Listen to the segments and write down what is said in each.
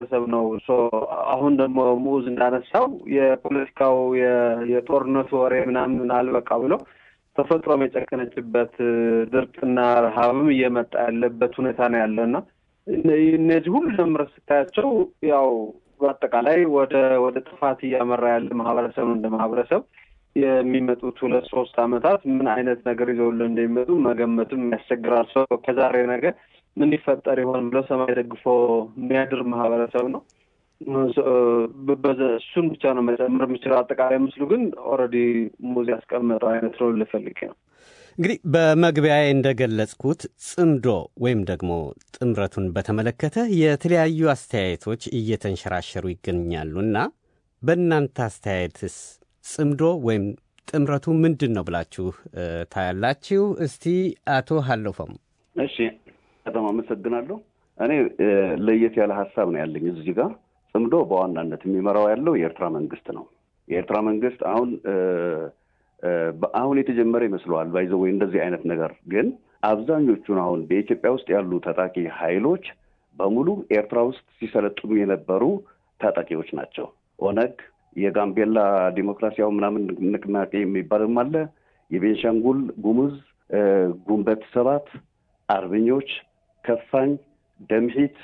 ማህበረሰብ ነው አሁን ደግሞ ሙዝ እንዳነሳው የፖለቲካው የጦርነቱ ወሬ ምናምን አልበቃ ብሎ ተፈጥሮ መጨከነችበት ድርቅና ረሃብም እየመጣ ያለበት ሁኔታ ነው ያለና እነዚህ ሁሉ ለምረስታቸው ያው በአጠቃላይ ወደ ጥፋት እያመራ ያለ ማህበረሰብ እንደ ማህበረሰብ የሚመጡት 2-3 አመታት ምን አይነት ነገር ይዘውልን እንደሚመጡ መገመትም ያስቸግራል ከዛሬ ነገር ምን ይፈጠር ይሆን ብሎ ሰማይ ደግፎ የሚያድር ማህበረሰብ ነው በሱን ብቻ ነው መጨመር የሚችለው አጠቃላይ ምስሉ ግን ኦሬዲ ሙዝ ያስቀመጠው አይነት ነው ልፈልግ ነው እንግዲህ በመግቢያዬ እንደገለጽኩት ጽምዶ ወይም ደግሞ ጥምረቱን በተመለከተ የተለያዩ አስተያየቶች እየተንሸራሸሩ ይገኛሉና በእናንተ አስተያየትስ ጽምዶ ወይም ጥምረቱ ምንድነው ብላችሁ ታያላችሁ እስቲ አቶ ሀለፈም እሺ በጣም አመሰግናለሁ እኔ ለየት ያለ ሐሳብ ነው ያለኝ እዚህ ጋር ጽምዶ በዋናነት የሚመራው ያለው የኤርትራ መንግስት ነው የኤርትራ መንግስት አሁን የተጀመረ ይመስላል ባይዘው እንደዚህ አይነት ነገር ግን አብዛኞቹን አሁን በኢትዮጵያ ውስጥ ያሉ ታጣቂ ኃይሎች በሙሉ ኤርትራ ውስጥ ሲሰለጥኑ የነበሩ ታጣቂዎች ናቸው ኦነግ የጋምቤላ ዲሞክራሲያው ምናምን ንቅናቄ የሚባልም አለ የቤንሻንጉል ጉሙዝ ጉምበት ሰባት አርበኞች ከፋኝ ደምሂት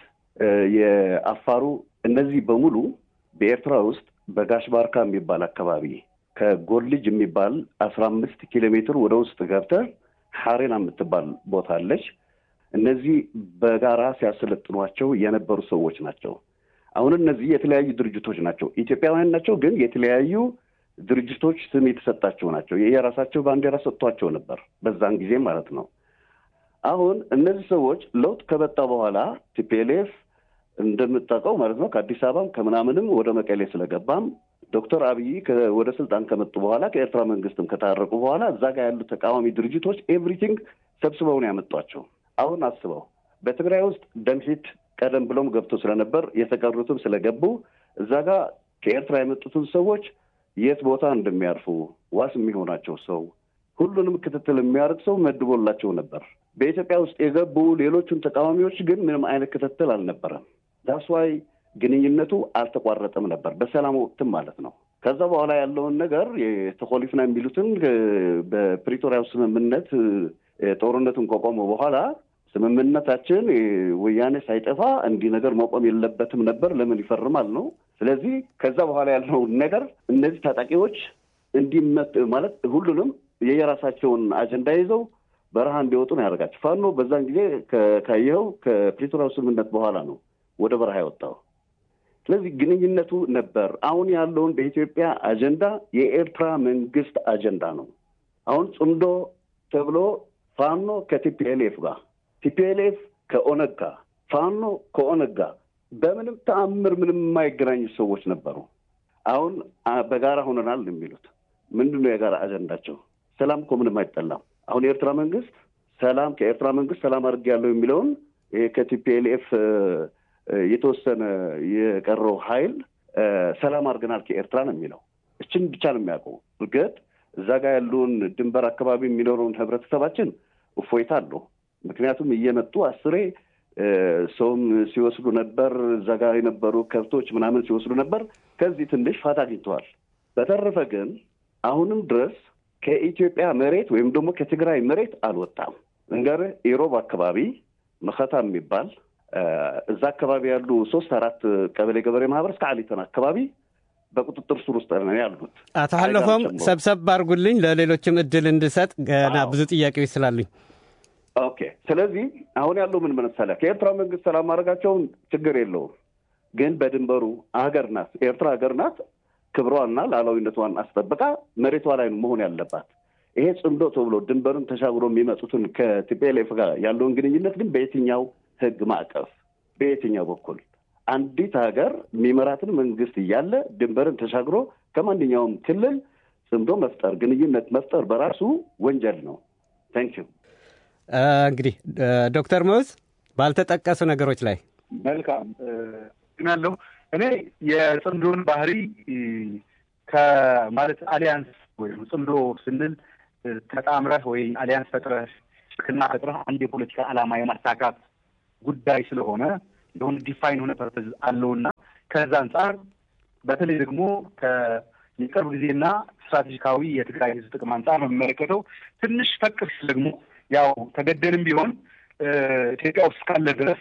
የአፋሩ እነዚህ በሙሉ በኤርትራ ውስጥ በጋሽባርካ የሚባል አካባቢ ከጎልጅ የሚባል 15 ኪሎ ሜትር ወደ ውስጥ ገብተህ ሐሬና የምትባል ቦታ አለች እነዚህ በጋራ ሲያሰለጥኗቸው የነበሩ ሰዎች ናቸው አሁን እነዚህ የተለያዩ ድርጅቶች ናቸው ኢትዮጵያውያን ናቸው ግን የተለያዩ ድርጅቶች ስም የተሰጣቸው ናቸው የራሳቸው ባንዲራ ሰጥቷቸው ነበር በዛን ጊዜ ማለት ነው አሁን እነዚህ ሰዎች ለውጥ ከመጣ በኋላ ቲፒኤልኤፍ እንደምታውቀው ማለት ነው ከአዲስ አበባ ከምናምንም ወደ መቀሌ ስለገባም ዶክተር አብይ ወደ ስልጣን ከመጡ በኋላ ከኤርትራ መንግስትም ከታረቁ በኋላ እዛ ጋር ያሉ ተቃዋሚ ድርጅቶች ኤቭሪቲንግ ሰብስበው ነው ያመጧቸው አሁን አስበው በትግራይ ውስጥ ደምሂት ቀደም ብሎም ገብቶ ስለነበር የተቀሩትም ስለገቡ እዛ ጋር ከኤርትራ የመጡትን ሰዎች የት ቦታ እንደሚያርፉ ዋስ የሚሆናቸው ሰው ሁሉንም ክትትል የሚያደርግ ሰው መድቦላቸው ነበር በኢትዮጵያ ውስጥ የገቡ ሌሎችም ተቃዋሚዎች ግን ምንም አይነት ክትትል አልነበረም that's why ግንኙነቱ አልተቋረጠም ነበር በሰላም ወቅትም ማለት ነው ከዛ በኋላ ያለውን ነገር የተኮሊፍና የሚሉትን በፕሪቶሪያው ስምምነት ጦርነቱን ቆቆመ በኋላ ስምምነታችን ወያኔ ሳይጠፋ እንዲህ ነገር መቆም የለበትም ነበር ለምን ይፈርማል ነው ስለዚህ ከዛ በኋላ ያለው ነገር እነዚህ ታጣቂዎች እንዲመት ማለት ሁሉንም የየራሳቸውን አጀንዳ ይዘው በረሃ እንዲወጡ ነው ያደርጋቸው ፋኖ በዛን ጊዜ ከካየው ከፕሪቶሪያው ስምምነት በኋላ ነው ወደ በረሃ የወጣው ስለዚህ ግንኙነቱ ነበር አሁን ያለውን በኢትዮጵያ አጀንዳ የኤርትራ መንግስት አጀንዳ ነው አሁን ጽምዶ ተብሎ ፋኖ ከቲፒኤልኤፍ ጋር ቲፒኤልኤፍ ከኦነግ ጋር ፋኖ ከኦነግ ጋር በምንም ተአምር ምንም የማይገናኙ ሰዎች ነበሩ አሁን በጋራ ሆነናል የሚሉት ምንድነው የጋራ አጀንዳቸው ሰላም እኮ ምንም አይጠላም አሁን የኤርትራ መንግስት ሰላም ከኤርትራ መንግስት ሰላም አድርግ ያለው የሚለውን ከቲፒኤልኤፍ የተወሰነ የቀረው ኃይል ሰላም አድርገናል ከኤርትራ ነው የሚለው እችን ብቻ ነው የሚያውቀው እርግጥ እዛ ጋር ያሉን ድንበር አካባቢ የሚኖረውን ህብረተሰባችን እፎይታ አለው ምክንያቱም እየመጡ አስሬ ሰውም ሲወስዱ ነበር እዛ ጋር የነበሩ ከብቶች ምናምን ሲወስዱ ነበር ከዚህ ትንሽ ፋታ አግኝተዋል በተረፈ ግን አሁንም ድረስ ከኢትዮጵያ መሬት ወይም ደግሞ ከትግራይ መሬት አልወጣም እንገር ኢሮብ አካባቢ መኸታ የሚባል እዛ አካባቢ ያሉ 3-4 ቀበሌ ገበሬ ማህበር ስካሊተን አካባቢ በቁጥጥር ስር ውስጥ ነው ያሉት አቶ ሀለፈም ሰብሰብ አድርጉልኝ ለሌሎችም እድል እንድሰጥ ገና ብዙ ጥያቄዎች ስላሉኝ ኦኬ ስለዚህ አሁን ያለው ምን መሰለህ ከኤርትራ መንግስት ሰላም ማድረጋቸው ችግር የለውም ግን በድንበሩ ሀገር ናት ኤርትራ ሀገር ናት ክብሯና ሉዓላዊነቷን አስጠብቃ መሬቷ ላይ መሆን ያለባት ይሄ ጽምዶ ተብሎ ድንበሩን ተሻግሮ የሚመጡትን ከቲፒኤልኤፍ ጋር ያለውን ግንኙነት ግን በየትኛው ህግ ማዕቀፍ በየትኛው በኩል አንዲት ሀገር የሚመራትን መንግስት እያለ ድንበርን ተሻግሮ ከማንኛውም ክልል ጽምዶ መፍጠር ግንኙነት መፍጠር በራሱ ወንጀል ነው ታንክ ዩ እንግዲህ ዶክተር ሞዝ ባልተጠቀሱ ነገሮች ላይ መልካም ግናለሁ እኔ የጽምዶን ባህሪ ከማለት አሊያንስ ወይ ጽምዶ ስንል ተጣምረህ ወይ አሊያንስ ፈጥረህ ሽክና ፈጥረህ አንድ የፖለቲካ ዓላማ የማሳካት ጉዳይ ስለሆነ የሆነ ዲፋይን ሆነ ፐርፐዝ አለውና ከዛ አንጻር በተለይ ደግሞ የቅርብ ጊዜና ስትራቴጂካዊ የትግራይ ህዝብ ጥቅም አንጻር ነው የሚመለከተው። ትንሽ ፈቅ ሲል ደግሞ ያው ተገደልም ቢሆን ኢትዮጵያ ውስጥ ካለ ድረስ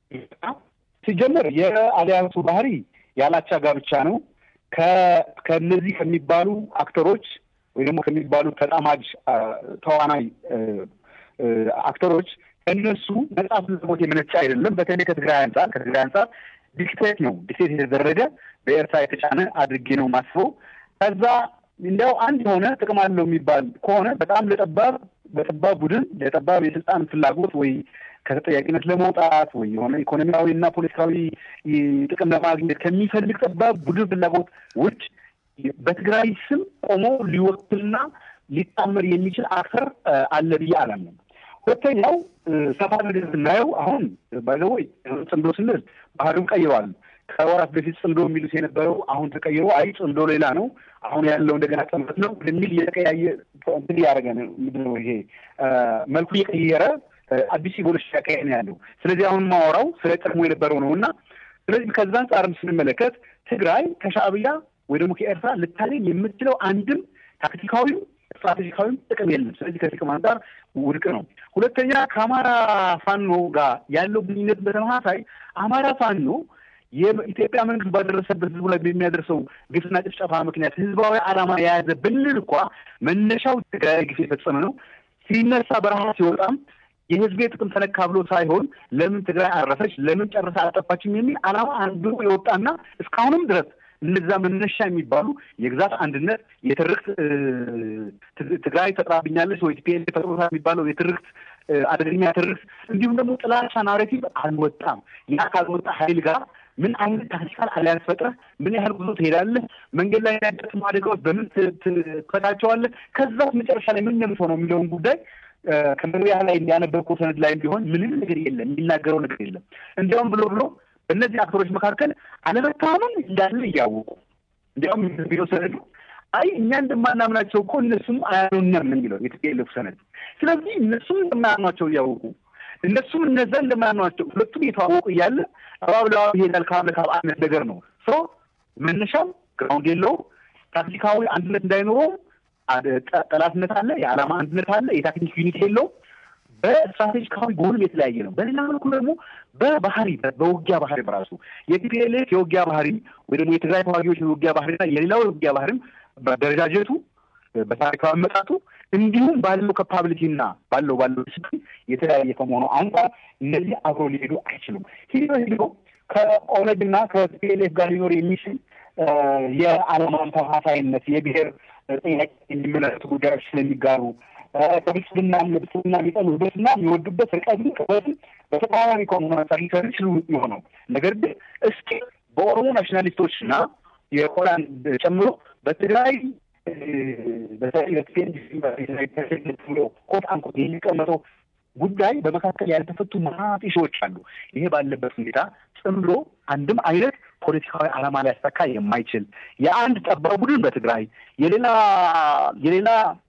ሲጀመር የአሊያንሱ ባህሪ ያላቻ ጋብቻ ነው። ከነዚህ ከሚባሉ አክተሮች ወይ ደግሞ ከሚባሉ ተጣማጅ ተዋናይ አክተሮች እነሱ ነጻ ፍላጎት የመነጨ አይደለም። በተለይ ከትግራይ አንጻር ዲክቴት የተደረገ በኤርትራ የተጫነ አድርጌ ነው ማስበው። ከዛ እንደው አንድ የሆነ ጥቅም አለው የሚባል ከሆነ በጣም በጠባብ ቡድን ለጠባብ የስልጣን ፍላጎት ወይ ከተጠያቂነት ለመውጣት ወይ የሆነ ኢኮኖሚያዊ እና ፖለቲካዊ ጥቅም ለማግኘት ከሚፈልግ ጠባብ ቡድን ፍላጎት ውጭ በትግራይ ስም ቆሞ ሊወክልና ሊጣመር የሚችል አክተር አለ ብዬ አላምንም። ሁለተኛው ሰፋ ነገር ስናየው አሁን ባይዘወይ ጽምዶ ስንል ባህሪውን ቀይሯል። ከወራት በፊት ጽምዶ የሚሉት የነበረው አሁን ተቀይሮ አይ ጽምዶ ሌላ ነው አሁን ያለው እንደገና ጥምረት ነው የሚል እየተቀያየ እንትን ያደረገ ነው። ምንድን ነው ይሄ መልኩ እየቀየረ አዲስ ኢቮሉሽን ያካሄድ ነው ያለው። ስለዚህ አሁን ማወራው ስለ ቀድሞ የነበረው ነው እና ስለዚህ ከዛ አንጻርም ስንመለከት ትግራይ ከሻዕቢያ ወይ ደግሞ ከኤርትራ ልታገኝ የምትችለው አንድም ታክቲካዊም ስትራቴጂካዊም ጥቅም የለም። ስለዚህ ከጥቅም አንጻር ውድቅ ነው። ሁለተኛ ከአማራ ፋኖ ጋር ያለው ግንኙነት በተመሳሳይ አማራ ፋኖ የኢትዮጵያ መንግስት ባደረሰበት ህዝቡ ላይ በሚያደርሰው ግፍና ጭፍጨፋ ምክንያት ህዝባዊ ዓላማ የያዘ ብንል እንኳ መነሻው ትግራይ ግፍ የፈጸመ ነው። ሲነሳ በረሃ ሲወጣም የህዝቤ ጥቅም ተነካ ብሎ ሳይሆን ለምን ትግራይ አረፈች፣ ለምን ጨርሳ አልጠፋችም የሚል ዓላማ አንዱ የወጣና እስካሁንም ድረስ እነዛ መነሻ የሚባሉ የግዛት አንድነት የትርክት ትግራይ ተጥራብኛለች ወይ ቲፒኤልኤፍ ተጥሮታ የሚባለው የትርክት አደገኛ ትርክት እንዲሁም ደግሞ ጥላቻ ናሬቲቭ አልወጣም። ያ ካልወጣ ኃይል ጋር ምን አይነት ታክቲካል አሊያንስ ፈጥረህ ምን ያህል ጉዞ ትሄዳለህ? መንገድ ላይ ያጋጠሙ አደጋዎች በምን ትፈታቸዋለህ? ከዛስ መጨረሻ ላይ ምን የምትሆነው የሚለውን ጉዳይ ከመግቢያ ላይ ያነበብኩት ሰነድ ላይ ቢሆን ምንም ነገር የለም፣ የሚናገረው ነገር የለም። እንዲያውም ብሎ በእነዚህ አክተሮች መካከል አለመታመን እንዳለ እያወቁ እንዲያውም ቢሮ ሰነዱ አይ እኛ እንደማናምናቸው እኮ እነሱም አያምኑንም የሚለው የትፒኤልኤፍ ሰነድ። ስለዚህ እነሱም እንደማያምኗቸው እያወቁ እነሱም እነዛ እንደማያምኗቸው ሁለቱም የተዋወቁ እያለ አባብላው ይሄዳል ከአብ አይነት ነገር ነው። መነሻው ግራውንድ የለውም። ታክቲካዊ አንድነት እንዳይኖረው ጠላትነት አለ፣ የዓላማ አንድነት አለ፣ የታክቲክ ዩኒት የለውም። በስትራቴጂካዊ ጎልም የተለያየ ነው። በሌላ መልኩ ደግሞ በባህሪ በውጊያ ባህሪ በራሱ የቲፒኤልኤፍ የውጊያ ባህሪ ወይ ደግሞ የትግራይ ተዋጊዎች የውጊያ ባህሪና የሌላው የውጊያ ባህሪም በደረጃጀቱ በታሪካዊ አመጣጡ እንዲሁም ባለው ካፓቢሊቲና ባለው ዲሲፕሊን የተለያየ ከመሆኑ አንጻር እነዚህ አብሮ ሊሄዱ አይችሉም። ሂዶ ከኦነግና ከቲፒኤልኤፍ ጋር ሊኖር የሚችል የዓላማን ተመሳሳይነት የብሔር ጥያቄ የሚመለከቱ ጉዳዮች ስለሚጋሩ በብልጽግና የሚጠሉበትና የሚወዱበት ርቀትን ቅበትን በተቃራኒ ከሆኑ አንጻር ሊሰሩ ይችሉ የሆነው ነገር ግን እስኪ በኦሮሞ ናሽናሊስቶችና የሆላንድ ጨምሮ በትግራይ ብሎ ኮት አንኮት የሚቀመጠው ጉዳይ በመካከል ያልተፈቱ ማጢሾች አሉ። ይሄ ባለበት ሁኔታ ጽምዶ አንድም አይነት ፖለቲካዊ ዓላማ ሊያሳካ የማይችል የአንድ ጠባብ ቡድን በትግራይ የሌላ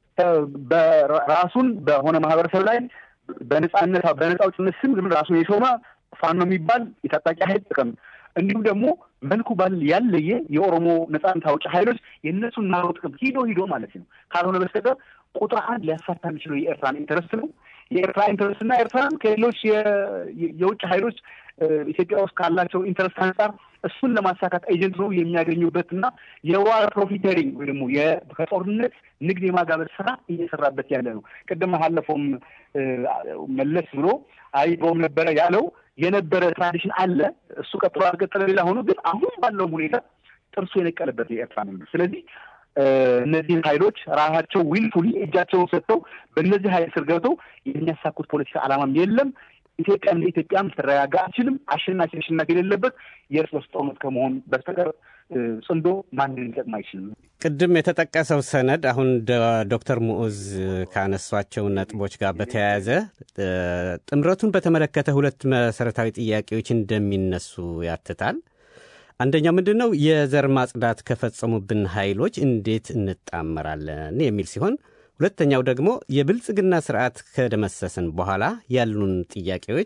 በራሱን በሆነ ማህበረሰብ ላይ በነፃውጭነት ስም ራሱን የሾመ ፋኖ የሚባል የታጣቂ ኃይል ጥቅም እንዲሁም ደግሞ መልኩ ያለየ የኦሮሞ ነፃነት አውጪ ኃይሎች የእነሱን ናሮ ጥቅም ሂዶ ማለት ነው። ካልሆነ በስተቀር ቁጥር አንድ ሊያሳታ የሚችለው የኤርትራን ኢንተረስት ነው። የኤርትራ ኢንተረስትና ኤርትራን ከሌሎች የውጭ ኃይሎች ኢትዮጵያ ውስጥ ካላቸው ኢንተረስት አንጻር እሱን ለማሳካት ኤጀንት ነው የሚያገኙበትና የዋር ፕሮፊተሪንግ ወይ ደግሞ ከጦርነት ንግድ የማጋበል ስራ እየሰራበት ያለ ነው። ቅድም አለፈውም መለስ ብሎ አይቦም ነበረ ያለው የነበረ ትራዲሽን አለ። እሱ ቀጥሎ አልቀጠለ ሌላ ሆኖ ግን አሁን ባለው ሁኔታ ጥርሱ የነቀለበት የኤርትራ መንግስት። ስለዚህ እነዚህ ኃይሎች ራሳቸው ዊልፉሊ እጃቸውን ሰጥተው በእነዚህ ኃይል ስር ገብተው የሚያሳኩት ፖለቲካ ዓላማም የለም። ኢትዮጵያም ለኢትዮጵያም ትረጋጋ አችልም አሸናፊ የሌለበት የእርስ በርስ ጦርነት ከመሆን በስተቀር ጽምዶ ማንን ሊጠቅም አይችልም። ቅድም የተጠቀሰው ሰነድ አሁን ዶክተር ሙዑዝ ካነሷቸው ነጥቦች ጋር በተያያዘ ጥምረቱን በተመለከተ ሁለት መሰረታዊ ጥያቄዎች እንደሚነሱ ያትታል። አንደኛው ምንድን ነው? የዘር ማጽዳት ከፈጸሙብን ኃይሎች እንዴት እንጣመራለን የሚል ሲሆን ሁለተኛው ደግሞ የብልጽግና ስርዓት ከደመሰስን በኋላ ያሉን ጥያቄዎች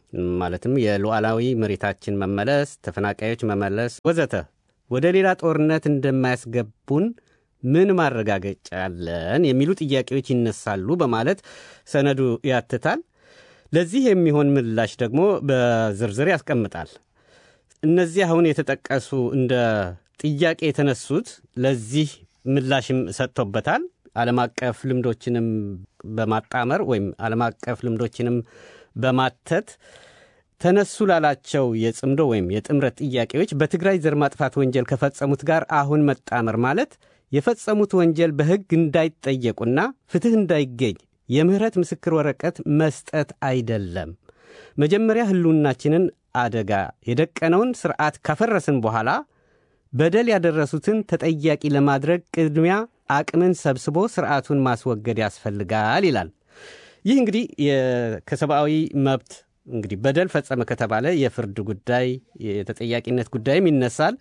ማለትም የሉዓላዊ መሬታችን መመለስ፣ ተፈናቃዮች መመለስ ወዘተ ወደ ሌላ ጦርነት እንደማያስገቡን ምን ማረጋገጫ አለን የሚሉ ጥያቄዎች ይነሳሉ በማለት ሰነዱ ያትታል። ለዚህ የሚሆን ምላሽ ደግሞ በዝርዝር ያስቀምጣል። እነዚህ አሁን የተጠቀሱ እንደ ጥያቄ የተነሱት ለዚህ ምላሽም ሰጥቶበታል። ዓለም አቀፍ ልምዶችንም በማጣመር ወይም ዓለም አቀፍ ልምዶችንም በማተት ተነሱ ላላቸው የጽምዶ ወይም የጥምረት ጥያቄዎች በትግራይ ዘር ማጥፋት ወንጀል ከፈጸሙት ጋር አሁን መጣመር ማለት የፈጸሙት ወንጀል በሕግ እንዳይጠየቁና ፍትህ እንዳይገኝ የምህረት ምስክር ወረቀት መስጠት አይደለም። መጀመሪያ ህልውናችንን አደጋ የደቀነውን ስርዓት ካፈረስን በኋላ በደል ያደረሱትን ተጠያቂ ለማድረግ ቅድሚያ አቅምን ሰብስቦ ስርዓቱን ማስወገድ ያስፈልጋል ይላል። ይህ እንግዲህ ከሰብአዊ መብት እንግዲህ በደል ፈጸመ ከተባለ የፍርድ ጉዳይ የተጠያቂነት ጉዳይም ይነሳል።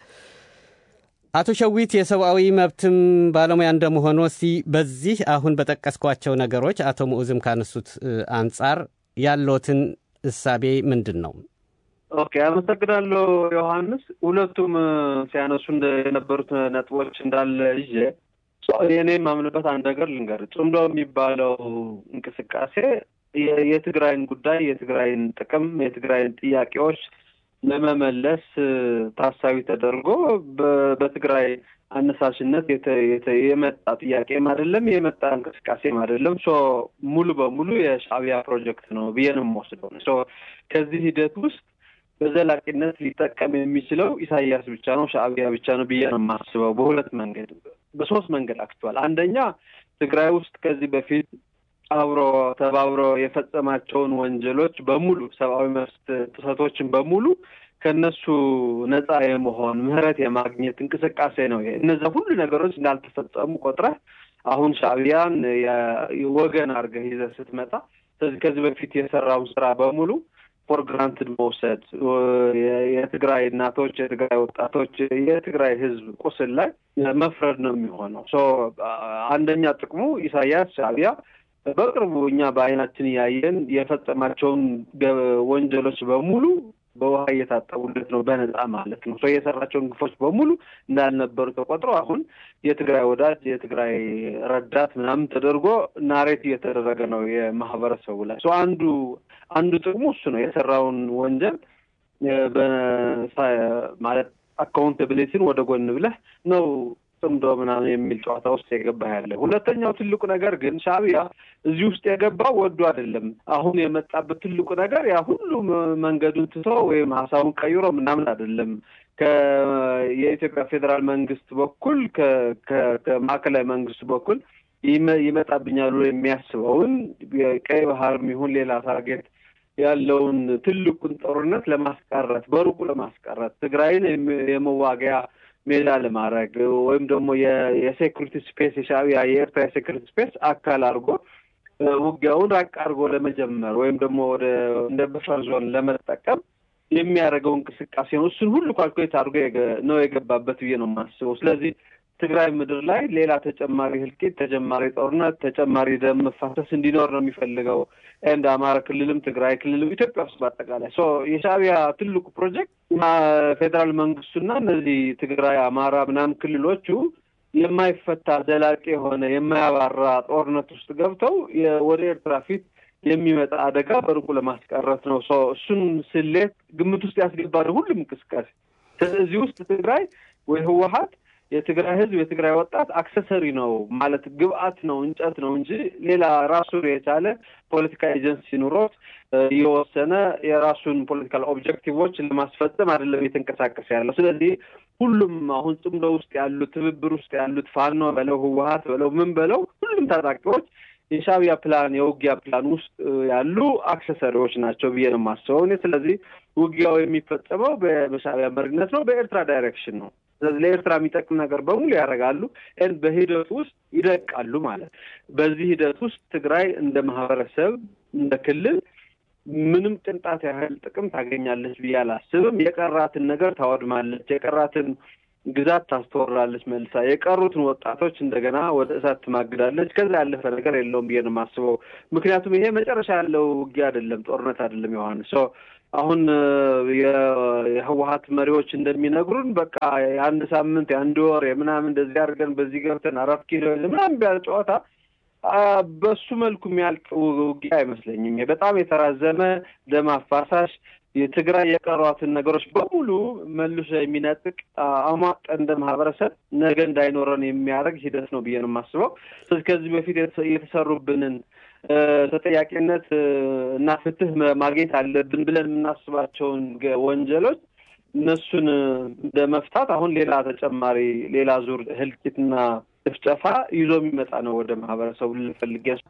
አቶ ሸዊት የሰብአዊ መብትም ባለሙያ እንደመሆኑ እስቲ በዚህ አሁን በጠቀስኳቸው ነገሮች አቶ ሙኡዝም ካነሱት አንጻር ያለዎትን እሳቤ ምንድን ነው? ኦኬ፣ አመሰግናለሁ ዮሐንስ። ሁለቱም ሲያነሱ የነበሩት ነጥቦች እንዳለ ይዤ የኔ ማምንበት አንድ ነገር ልንገር። ጽምዶ የሚባለው እንቅስቃሴ የትግራይን ጉዳይ፣ የትግራይን ጥቅም፣ የትግራይን ጥያቄዎች ለመመለስ ታሳቢ ተደርጎ በትግራይ አነሳሽነት የመጣ ጥያቄም አይደለም፣ የመጣ እንቅስቃሴም አይደለም። ሙሉ በሙሉ የሻዕቢያ ፕሮጀክት ነው ብዬ ነው የምወስደው። ከዚህ ሂደት ውስጥ በዘላቂነት ሊጠቀም የሚችለው ኢሳያስ ብቻ ነው፣ ሻዕቢያ ብቻ ነው ብዬ ነው የማስበው። በሶስት መንገድ አክቷል። አንደኛ ትግራይ ውስጥ ከዚህ በፊት ተባብሮ የፈጸማቸውን ወንጀሎች በሙሉ ሰብአዊ መብት ጥሰቶችን በሙሉ ከነሱ ነፃ የመሆን ምህረት የማግኘት እንቅስቃሴ ነው። እነዛ ሁሉ ነገሮች እንዳልተፈጸሙ ቆጥረህ አሁን ሻዕቢያን ወገን አድርገህ ይዘህ ስትመጣ ከዚህ በፊት የሰራውን ስራ በሙሉ ፎር ግራንትድ መውሰድ፣ የትግራይ እናቶች፣ የትግራይ ወጣቶች፣ የትግራይ ህዝብ ቁስል ላይ መፍረድ ነው የሚሆነው። አንደኛ ጥቅሙ ኢሳያስ ሻዕቢያ በቅርቡ እኛ በአይናችን ያየን የፈጸማቸውን ወንጀሎች በሙሉ በውሃ እየታጠቡለት ነው፣ በነፃ ማለት ነው። የሰራቸውን ግፎች በሙሉ እንዳልነበሩ ተቆጥሮ አሁን የትግራይ ወዳጅ፣ የትግራይ ረዳት ምናምን ተደርጎ ናሬት እየተደረገ ነው የማህበረሰቡ ላይ። አንዱ ጥቅሙ እሱ ነው። የሰራውን ወንጀል ማለት አካውንታቢሊቲን ወደ ጎን ብለህ ነው ጽምዶ ምናምን የሚል ጨዋታ ውስጥ የገባ ያለ። ሁለተኛው ትልቁ ነገር ግን ሻዕቢያ እዚህ ውስጥ የገባው ወዶ አይደለም። አሁን የመጣበት ትልቁ ነገር ያ ሁሉ መንገዱን ትቶ ወይም ሀሳቡን ቀይሮ ምናምን አይደለም። የኢትዮጵያ ፌዴራል መንግስት በኩል ከማዕከላዊ መንግስት በኩል ይመጣብኛል ብሎ የሚያስበውን የቀይ ባህርም ይሁን ሌላ ታርጌት ያለውን ትልቁን ጦርነት ለማስቀረት፣ በሩቁ ለማስቀረት፣ ትግራይን የመዋጊያ ሜዳ ለማድረግ ወይም ደግሞ የሴኩሪቲ ስፔስ የሻዕቢያ የኤርትራ የሴኩሪቲ ስፔስ አካል አድርጎ ውጊያውን ራቅ አድርጎ ለመጀመር ወይም ደግሞ እንደ በፈር ዞን ለመጠቀም የሚያደርገው እንቅስቃሴ ነው። እሱን ሁሉ ካልኩሌት አድርጎ ነው የገባበት ብዬ ነው የማስበው። ስለዚህ ትግራይ ምድር ላይ ሌላ ተጨማሪ ህልቂት፣ ተጨማሪ ጦርነት፣ ተጨማሪ ደም መፋሰስ እንዲኖር ነው የሚፈልገው። እንደ አማራ ክልልም ትግራይ ክልልም ኢትዮጵያ ውስጥ በአጠቃላይ የሻዕቢያ ትልቁ ፕሮጀክት ፌዴራል መንግስቱና እነዚህ ትግራይ፣ አማራ ምናምን ክልሎቹ የማይፈታ ዘላቂ የሆነ የማያባራ ጦርነት ውስጥ ገብተው ወደ ኤርትራ ፊት የሚመጣ አደጋ በሩቁ ለማስቀረት ነው። እሱን ስሌት ግምት ውስጥ ያስገባል ሁሉም እንቅስቃሴ። ስለዚህ ውስጥ ትግራይ ወይ ህወሓት የትግራይ ህዝብ የትግራይ ወጣት አክሰሰሪ ነው ማለት ግብአት ነው፣ እንጨት ነው እንጂ ሌላ ራሱን የቻለ ፖለቲካ ኤጀንሲ ኑሮት የወሰነ የራሱን ፖለቲካል ኦብጀክቲቮች ለማስፈጸም አይደለም የተንቀሳቀሰ ያለው። ስለዚህ ሁሉም አሁን ጽምዶ ውስጥ ያሉት ትብብር ውስጥ ያሉት ፋኖ በለው ህወሓት በለው ምን በለው ሁሉም ታጣቂዎች የሻዕቢያ ፕላን የውጊያ ፕላን ውስጥ ያሉ አክሰሰሪዎች ናቸው ብዬ ነው የማስበው እኔ። ስለዚህ ውጊያው የሚፈጸመው በሻዕቢያ መሪነት ነው፣ በኤርትራ ዳይሬክሽን ነው። ስለዚህ ለኤርትራ የሚጠቅም ነገር በሙሉ ያደርጋሉ፣ በሂደት ውስጥ ይደቃሉ ማለት። በዚህ ሂደት ውስጥ ትግራይ እንደ ማህበረሰብ እንደ ክልል ምንም ቅንጣት ያህል ጥቅም ታገኛለች ብዬ አላስብም። የቀራትን ነገር ታወድማለች፣ የቀራትን ግዛት ታስተወራለች መልሳ፣ የቀሩትን ወጣቶች እንደገና ወደ እሳት ትማግዳለች። ከዛ ያለፈ ነገር የለውም ብዬ ነው የማስበው። ምክንያቱም ይሄ መጨረሻ ያለው ውጊያ አይደለም፣ ጦርነት አይደለም ዮሐንስ። አሁን የህወሓት መሪዎች እንደሚነግሩን በቃ የአንድ ሳምንት የአንድ ወር የምናምን እንደዚህ አድርገን በዚህ ገብተን 4 ኪሎ ምናምን ቢያል ጨዋታ በሱ መልኩ የሚያልቅ ውጊያ አይመስለኝም። በጣም የተራዘመ ደም አፋሳሽ የትግራይ የቀሯትን ነገሮች በሙሉ መልሶ የሚነጥቅ አማቅ እንደ ማህበረሰብ ነገ እንዳይኖረን የሚያደርግ ሂደት ነው ብዬ ነው የማስበው። ከዚህ በፊት የተሰሩብንን ተጠያቂነት እና ፍትህ ማግኘት አለብን ብለን የምናስባቸውን ወንጀሎች እነሱን እንደመፍታት አሁን ሌላ ተጨማሪ ሌላ ዙር ህልቂትና ጭፍጨፋ ይዞ የሚመጣ ነው ወደ ማህበረሰቡ ልፈልገስ።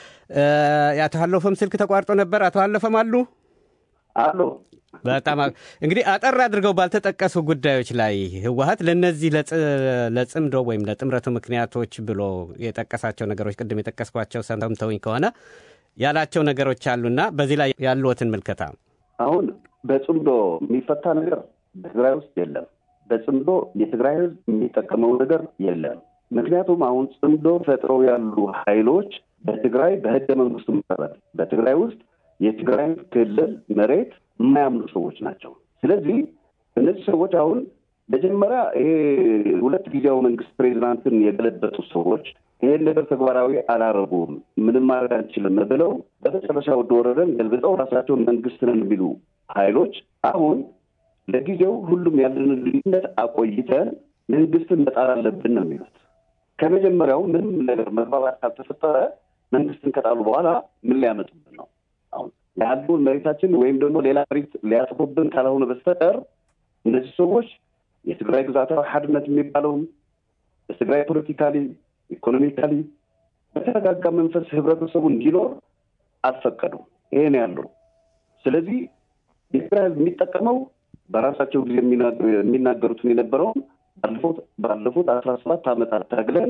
አቶ ሀለፈም ስልክ ተቋርጦ ነበር። አቶ ሀለፈም አሉ? አሎ። በጣም እንግዲህ አጠር አድርገው ባልተጠቀሱ ጉዳዮች ላይ ህወሓት ለነዚህ ለጽምዶ ወይም ለጥምረቱ ምክንያቶች ብሎ የጠቀሳቸው ነገሮች ቅድም የጠቀስኳቸው ሰምተውኝ ከሆነ ያላቸው ነገሮች አሉና በዚህ ላይ ያሉትን ምልከታ። አሁን በጽምዶ የሚፈታ ነገር በትግራይ ውስጥ የለም። በጽምዶ የትግራይ ህዝብ የሚጠቀመው ነገር የለም። ምክንያቱም አሁን ጽምዶ ፈጥረው ያሉ ኃይሎች በትግራይ በህገ መንግስቱ መሰረት በትግራይ ውስጥ የትግራይ ክልል መሬት የማያምኑ ሰዎች ናቸው። ስለዚህ እነዚህ ሰዎች አሁን መጀመሪያ ይሄ 2 ጊዜያዊ መንግስት ፕሬዚዳንትን የገለበጡ ሰዎች ይሄን ነገር ተግባራዊ አላረጉም፣ ምንም ማድረግ አንችልም ብለው በመጨረሻ ወደ ወረደን ገልብጠው ራሳቸውን መንግስት ነን የሚሉ ኃይሎች አሁን ለጊዜው ሁሉም ያለንን ልዩነት አቆይተን መንግስትን መጣል አለብን ነው የሚሉት። ከመጀመሪያው ምንም ነገር መግባባት ካልተፈጠረ መንግስትን ከጣሉ በኋላ ምን ሊያመጡብን ነው? አሁን ያሉን መሬታችን ወይም ደግሞ ሌላ መሬት ሊያስቆብን ካልሆነ በስተቀር እነዚህ ሰዎች የትግራይ ግዛታዊ ሓድነት የሚባለውን በትግራይ ፖለቲካሊ ኢኮኖሚካሊ በተረጋጋ መንፈስ ህብረተሰቡ እንዲኖር አልፈቀዱም። ይሄ ነው ያለው። ስለዚህ የትግራይ የሚጠቀመው በራሳቸው ጊዜ የሚናገሩትን የነበረውን ባለፉት 17 ዓመታት ታግለን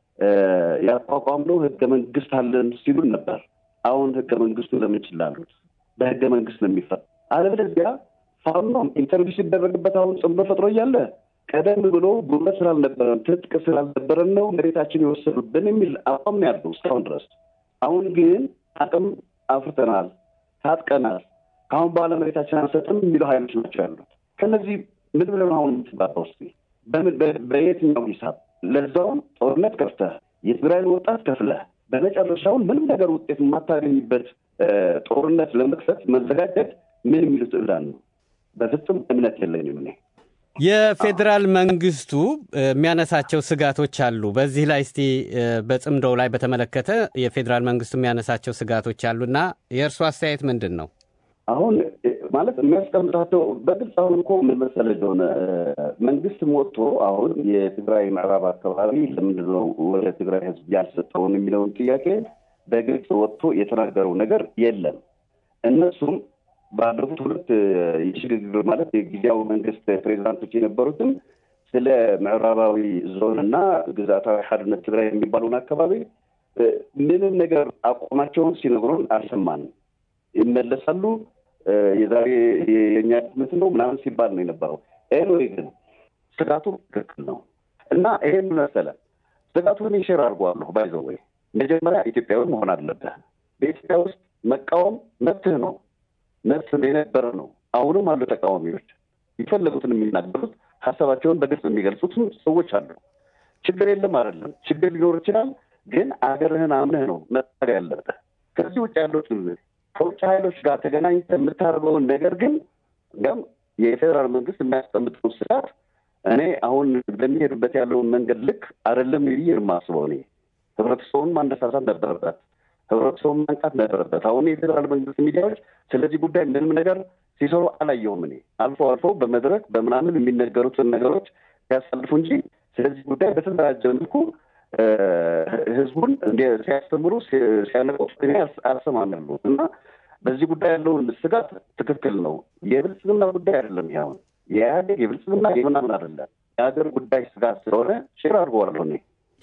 ያቋቋምነው ህገ መንግስት አለን ሲሉን ነበር። አሁን ህገ መንግስቱ ለምን ይችላሉት? በህገ መንግስት ነው የሚፈታ። አለበለዚያ ፋኖ ኢንተርቪው ሲደረግበት አሁን ጽምዶ ፈጥሮ እያለ ቀደም ብሎ ጉልበት ስላልነበረን ትጥቅ ስላልነበረን ነው መሬታችን የወሰዱብን የሚል አቋም ነው ያለው እስካሁን ድረስ። አሁን ግን አቅም አፍርተናል፣ ታጥቀናል፣ ከአሁን በኋላ መሬታችን አንሰጥም የሚሉ ኃይሎች ናቸው ያሉት። ከነዚህ ምን ብለን አሁን የምትባባው እስኪ በየትኛው ሂሳብ? ለዛውም ጦርነት ከፍተህ የትግራይን ወጣት ከፍለህ በመጨረሻውን ምንም ነገር ውጤት የማታገኝበት ጦርነት ለመክፈት መዘጋጀት ምን የሚሉት እብዳን ነው? በፍጹም እምነት የለኝም እኔ። የፌዴራል መንግስቱ የሚያነሳቸው ስጋቶች አሉ። በዚህ ላይ እስቲ በጽምዶው ላይ በተመለከተ የፌዴራል መንግስቱ የሚያነሳቸው ስጋቶች አሉና የእርሱ አስተያየት ምንድን ነው? አሁን ማለት የሚያስቀምጣቸው በግልጽ አሁን እኮ ምን መሰለህ ሆነ መንግስት ወጥቶ አሁን የትግራይ ምዕራብ አካባቢ ለምንድን ነው ወደ ትግራይ ህዝብ ያልሰጠውን የሚለውን ጥያቄ በግልጽ ወጥቶ የተናገረው ነገር የለም። እነሱም ባለፉት 2 የሽግግር ማለት የጊዜያዊ መንግስት ፕሬዚዳንቶች የነበሩትም ስለ ምዕራባዊ ዞንና ግዛታዊ ሓድነት ትግራይ የሚባለውን አካባቢ ምንም ነገር አቋማቸውን ሲነግሩን አልሰማንም። ይመለሳሉ የዛሬ የኛ ትምት ነው ምናምን ሲባል ነው የነበረው። ኤኒዌይ ግን ስጋቱ ትክክል ነው እና ይሄን መሰለ ስጋቱን ይሽር አድርጓለሁ። ባይዘው መጀመሪያ ኢትዮጵያዊ መሆን አለበት። በኢትዮጵያ ውስጥ መቃወም መብትህ ነው፣ መብት የነበረ ነው። አሁንም አሉ ተቃዋሚዎች ይፈልጉትን የሚናገሩት ሀሳባቸውን በግልጽ የሚገልጹት ሰዎች አሉ። ችግር የለም አይደለም፣ ችግር ሊኖር ይችላል። ግን አገርህን አምነህ ነው መታገል ያለብህ። ከዚህ ውጭ ያሉት ከውጭ ኃይሎች ጋር ተገናኝተህ የምታደርገውን ነገር ግን የፌዴራል መንግስት የሚያስቀምጠው ስጋት እኔ አሁን በሚሄዱበት ያለውን መንገድ ልክ አይደለም ብዬ የማስበው እኔ። ህብረተሰቡን ማነሳሳት ነበረበት፣ ህብረተሰቡን ማንቃት ነበረበት። አሁን የፌዴራል መንግስት ሚዲያዎች ስለዚህ ጉዳይ ምንም ነገር ሲሰሩ አላየሁም እኔ። አልፎ አልፎ በመድረክ በምናምን የሚነገሩትን ነገሮች ሲያሳልፉ እንጂ ስለዚህ ጉዳይ በተደራጀ መልኩ ህዝቡን ሲያስተምሩ ሲያነቁ አልሰማም ያሉት እና በዚህ ጉዳይ ያለውን ስጋት ትክክል ነው። የብልጽግና ጉዳይ አይደለም። ያሁን የኢህአዴግ የብልጽግና የምናምን አይደለም፣ የሀገር ጉዳይ ስጋት ስለሆነ ሽር አድርገዋለሁ እኔ።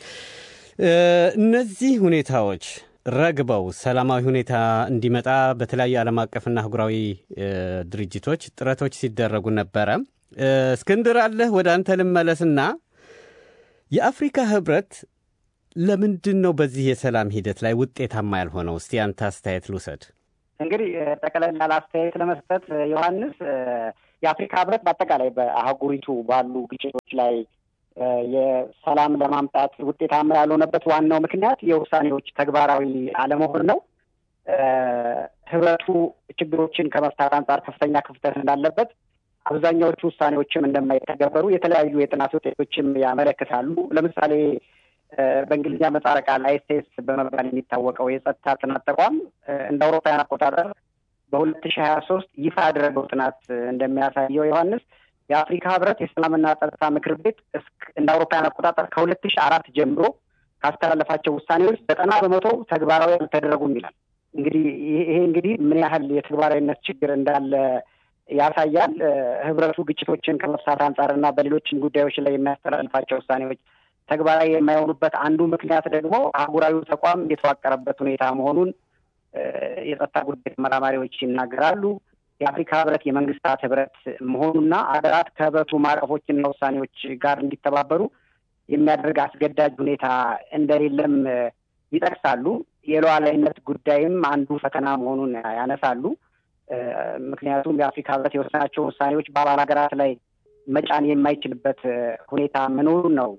እነዚህ ሁኔታዎች ረግበው ሰላማዊ ሁኔታ እንዲመጣ በተለያዩ ዓለም አቀፍና አህጉራዊ ድርጅቶች ጥረቶች ሲደረጉ ነበረ። እስክንድር አለህ፣ ወደ አንተ ልመለስና የአፍሪካ ህብረት ለምንድን ነው በዚህ የሰላም ሂደት ላይ ውጤታማ ያልሆነው? እስቲ አንተ አስተያየት ልውሰድ። እንግዲህ ጠቅላላ አስተያየት ለመስጠት ዮሐንስ የአፍሪካ ህብረት በአጠቃላይ በአህጉሪቱ ባሉ ግጭቶች ላይ የሰላም ለማምጣት ውጤታማ ያልሆነበት ዋናው ምክንያት የውሳኔዎች ተግባራዊ አለመሆን ነው። ህብረቱ ችግሮችን ከመፍታት አንጻር ከፍተኛ ክፍተት እንዳለበት አብዛኛዎቹ ውሳኔዎችም እንደማይተገበሩ የተለያዩ የጥናት ውጤቶችም ያመለክታሉ። ለምሳሌ በእንግሊዝኛ ምህጻረ ቃል ICS በመባል የሚታወቀው የጸጥታ ጥናት ተቋም እንደ አውሮፓውያን አቆጣጠር በ2023 ይፋ ያደረገው ጥናት እንደሚያሳየው ዮሐንስ የአፍሪካ ህብረት የሰላምና ጸጥታ ምክር ቤት እንደ አውሮፓውያን አቆጣጠር ከ2004 ጀምሮ ካስተላለፋቸው ውሳኔዎች 90% ተግባራዊ አልተደረጉም ይላል። እንግዲህ ይሄ እንግዲህ ምን ያህል የተግባራዊነት ችግር እንዳለ ያሳያል። ህብረቱ ግጭቶችን ከመፍታት አንጻርና በሌሎችም ጉዳዮች ላይ የሚያስተላልፋቸው ውሳኔዎች ተግባራዊ የማይሆኑበት አንዱ ምክንያት ደግሞ አህጉራዊ ተቋም የተዋቀረበት ሁኔታ መሆኑን የጸጥታ ጉዳይ ተመራማሪዎች ይናገራሉ። የአፍሪካ ህብረት የመንግስታት ህብረት መሆኑና አገራት ከህብረቱ ማዕቀፎችና ውሳኔዎች ጋር እንዲተባበሩ የሚያደርግ አስገዳጅ ሁኔታ እንደሌለም ይጠቅሳሉ። የሉዓላዊነት ጉዳይም አንዱ ፈተና መሆኑን ያነሳሉ። ምክንያቱም የአፍሪካ ህብረት የወሰናቸው ውሳኔዎች በአባል ሀገራት ላይ መጫን የማይችልበት ሁኔታ መኖሩን ነው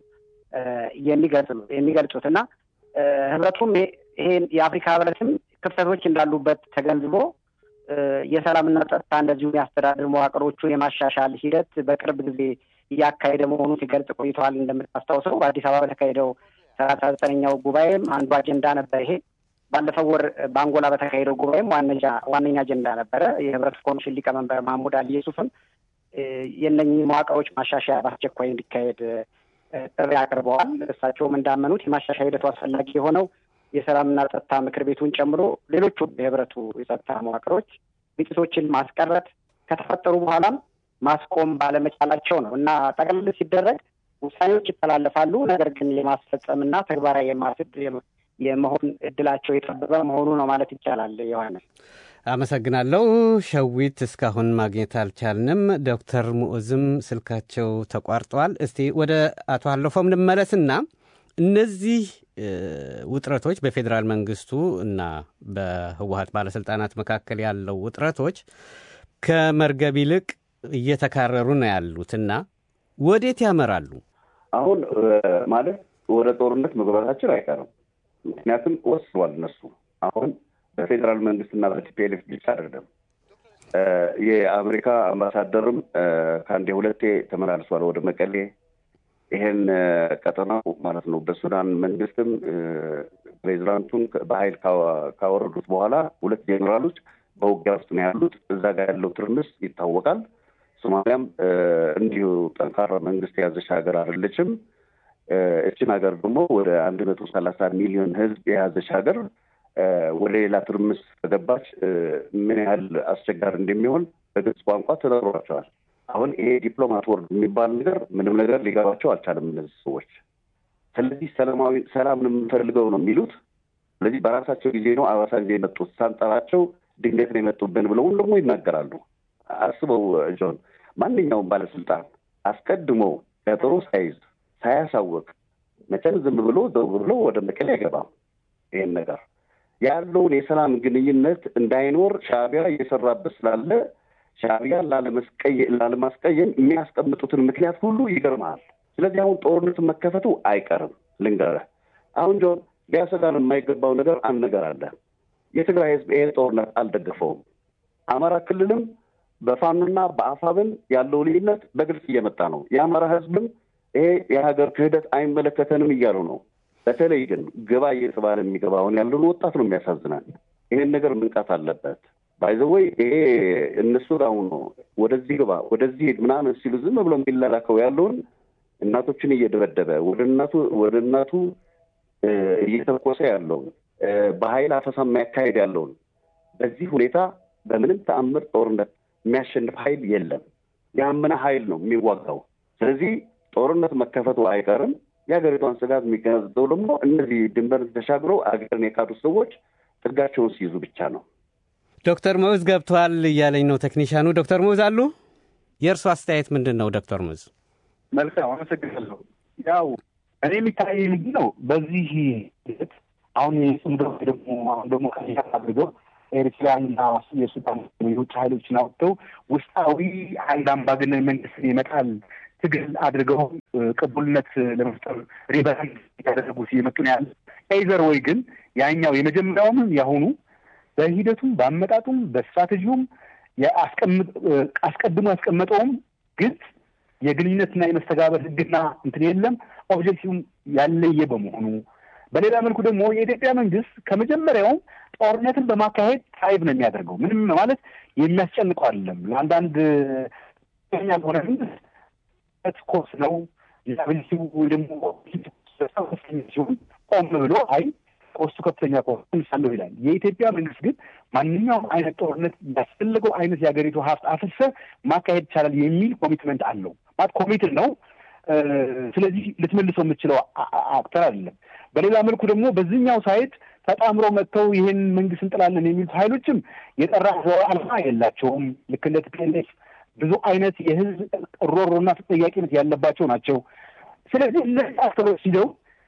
የሚገልጹት እና ህብረቱም ይሄን የአፍሪካ ህብረትም ክፍተቶች እንዳሉበት ተገንዝቦ የሰላምና ጸጥታ እንደዚሁም የአስተዳደር መዋቅሮቹን የማሻሻል ሂደት በቅርብ ጊዜ እያካሄደ መሆኑን ሲገልጽ ቆይተዋል። እንደምታስታውሰው በአዲስ አበባ በተካሄደው 39ኛው ጉባኤም አንዱ አጀንዳ ነበር ይሄ። ባለፈው ወር በአንጎላ በተካሄደው ጉባኤም ዋነኛ አጀንዳ ነበረ። የህብረቱ ኮሚሽን ሊቀመንበር ማህሙድ አሊ ዩሱፍም የእነኚህ መዋቅሮች ማሻሻያ በአስቸኳይ እንዲካሄድ ጥሪ አቅርበዋል። እሳቸውም እንዳመኑት የማሻሻያ ሂደቱ አስፈላጊ የሆነው የሰላምና ጸጥታ ምክር ቤቱን ጨምሮ ሌሎቹ የህብረቱ የጸጥታ መዋቅሮች ግጭቶችን ማስቀረት ከተፈጠሩ በኋላም ማስቆም ባለመቻላቸው ነው እና ጠቅልል ሲደረግ ውሳኔዎች ይተላለፋሉ፣ ነገር ግን የማስፈጸምና ተግባራዊ የመሆን እድላቸው የጠበበ መሆኑ ነው ማለት ይቻላል። ዮሐንስ አመሰግናለሁ። ሸዊት እስካሁን ማግኘት አልቻልንም። ዶክተር ሙዑዝም ስልካቸው ተቋርጠዋል። እስቲ ወደ አቶ አለፎም ልመለስና እነዚህ ውጥረቶች በፌዴራል መንግስቱ እና በህወሀት ባለስልጣናት መካከል ያለው ውጥረቶች ከመርገብ ይልቅ እየተካረሩ ነው ያሉትና ወዴት ያመራሉ? አሁን ማለት ወደ ጦርነት መግባታችን አይቀርም። ምክንያቱም ወስኗል እነሱ አሁን በፌዴራል መንግስትና በቲፒኤልኤፍ ብቻ አይደለም። የአሜሪካ አምባሳደርም ከአንዴ ሁለቴ ተመላልሷል ወደ መቀሌ። ይሄን ቀጠናው ማለት ነው በሱዳን መንግስትም ፕሬዚዳንቱን በኃይል ካወረዱት በኋላ ሁለት ጄኔራሎች በውጊያ ውስጥ ነው ያሉት። እዛ ጋር ያለው ትርምስ ይታወቃል። ሶማሊያም እንዲሁ ጠንካራ መንግስት የያዘች ሀገር አይደለችም። እችን ሀገር ደግሞ ወደ 130 ሚሊዮን ህዝብ የያዘች ሀገር ወደ ሌላ ትርምስ ከገባች ምን ያህል አስቸጋሪ እንደሚሆን በግልጽ ቋንቋ ተነግሯቸዋል። አሁን ይሄ ዲፕሎማት ወርድ የሚባል ነገር ምንም ነገር ሊገባቸው አልቻለም እነዚህ ሰዎች። ስለዚህ ሰላምን የምንፈልገው ነው የሚሉት። ስለዚህ በራሳቸው ጊዜ ነው አዋሳ ጊዜ የመጡት፣ ሳንጠራቸው ድንገት ነው የመጡብን ብለው ደግሞ ይናገራሉ። አስበው ጆን፣ ማንኛውም ባለስልጣን አስቀድሞ ቀጠሮ ሳይዝ ሳያሳወቅ መቼም ዝም ብሎ ወደ መቀሌ አይገባም። ይሄን ነገር ያለውን የሰላም ግንኙነት እንዳይኖር ሻዕቢያ እየሰራበት ስላለ ሻዕቢያ ላለማስቀየም የሚያስቀምጡትን ምክንያት ሁሉ ይገርማል። ስለዚህ አሁን ጦርነትን መከፈቱ አይቀርም። ልንገርህ አሁን ጆን ሊያሰጋን የማይገባው ነገር አንድ ነገር አለ። የትግራይ ህዝብ ይሄን ጦርነት አልደገፈውም። አማራ ክልልም በፋኖና በአፋብን ያለው ልዩነት በግልጽ እየመጣ ነው። የአማራ ህዝብም ይሄ የሀገር ክህደት አይመለከተንም እያሉ ነው። በተለይ ግን ግባ እየተባለ የሚገባውን ያለውን ወጣት ነው የሚያሳዝናል። ይሄን ነገር መንቃት አለበት። ባይዘወይ ይሄ እነሱ አሁን ነው ወደዚህ ግባ ወደዚህ ሄድ ምናምን ሲሉ ዝም ብሎ የሚላላከው ያለውን እናቶችን እየደበደበ ወደ እናቱ እየተኮሰ ያለውን በኃይል አፈሳ የሚያካሄድ ያለውን በዚህ ሁኔታ በምንም ተአምር ጦርነት የሚያሸንፍ ኃይል የለም። ያመነ ኃይል ነው የሚዋጋው። ስለዚህ ጦርነት መከፈቱ አይቀርም። የሀገሪቷን ስጋት የሚገነዘበው ደግሞ እነዚህ ድንበር ተሻግረው አገርን የካዱ ሰዎች ጥጋቸውን ሲይዙ ብቻ ነው። ዶክተር ሙዑዝ ገብተዋል እያለኝ ነው ቴክኒሻኑ። ዶክተር ሙዑዝ አሉ? የእርሱ አስተያየት ምንድን ነው ዶክተር ሙዑዝ? መልካም አመሰግናለሁ። ያው እኔ የሚታየኝ ምንድን ነው በዚህ ሂደት አሁን ደግሞ ከዚህ አድርገው ኤርትራና የሱዳን የውጭ ኃይሎችን አውጥተው ውስጣዊ አንድ አምባገነን መንግስት ይመጣል ትግል አድርገው ቅቡልነት ለመፍጠር ሪበራንድ ያደረጉ ሲመጡ ነው ያለ። ኤዘር ወይ ግን ያኛው የመጀመሪያውም ያሁኑ በሂደቱም በአመጣጡም በስትራቴጂውም አስቀድሞ ያስቀመጠውም ግን የግንኙነትና የመስተጋበር ህግና እንትን የለም ኦብጀክቲቭም ያለየ በመሆኑ በሌላ መልኩ ደግሞ የኢትዮጵያ መንግስት ከመጀመሪያውም ጦርነትን በማካሄድ ታይብ ነው የሚያደርገው። ምንም ማለት የሚያስጨንቀው አይደለም። ለአንዳንድ ያልሆነ መንግስት ኮርስ ነው ያብልሲው ደግሞ ሲሆን ቆም ብሎ አይ ኮስቱ ከፍተኛ ኮርስ አለው ይላል። የኢትዮጵያ መንግስት ግን ማንኛውም አይነት ጦርነት ያስፈልገው አይነት የሀገሪቱ ሀብት አፍሰ ማካሄድ ይቻላል የሚል ኮሚትመንት አለው። ማለት ኮሚትድ ነው። ስለዚህ ልትመልሰው የምትችለው አክተር አይደለም። በሌላ መልኩ ደግሞ በዚህኛው ሳይት ተጣምሮ መጥተው ይሄን መንግስት እንጥላለን የሚሉት ኃይሎችም የጠራ ዓላማ የላቸውም። ልክ እንደ ቲፒኤልኤፍ ብዙ አይነት የህዝብ ሮሮና ተጠያቂነት ያለባቸው ናቸው። ስለዚህ እነዚህ አስተሮች ሲደው